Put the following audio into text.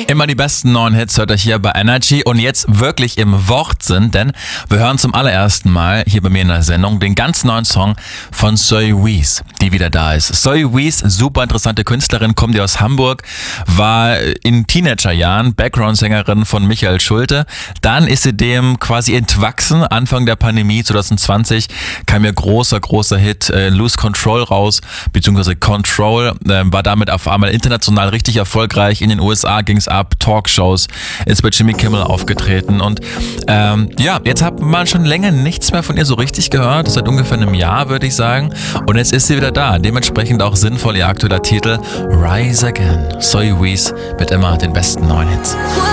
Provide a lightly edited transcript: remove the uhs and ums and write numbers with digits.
Immer die besten neuen Hits hört ihr hier bei Energy und jetzt wirklich im Wortsinn, denn wir hören zum allerersten Mal hier bei mir in der Sendung den ganz neuen Song von Zoe Wees, die wieder da ist. Zoe Wees, super interessante Künstlerin, kommt aus Hamburg, war in Teenagerjahren Background-Sängerin von Michael Schulte. Dann ist sie dem quasi entwachsen. Anfang der Pandemie 2020 kam ihr großer Hit Lose Control raus, beziehungsweise Control, war damit auf einmal international richtig erfolgreich. In den USA ging es ab, Talkshows, ist bei Jimmy Kimmel aufgetreten und jetzt hat man schon länger nichts mehr von ihr so richtig gehört, seit ungefähr einem Jahr würde ich sagen, und jetzt ist sie wieder da, dementsprechend auch sinnvoll ihr aktueller Titel Rise Again. Zoe Wees mit immer den besten neuen Hits.